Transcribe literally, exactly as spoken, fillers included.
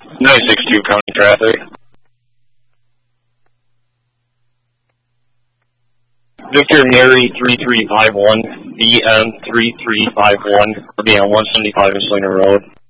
nine six two county traffic. Victor Mary three three five one, B M three three five one, be on one seventy-five Salina Road.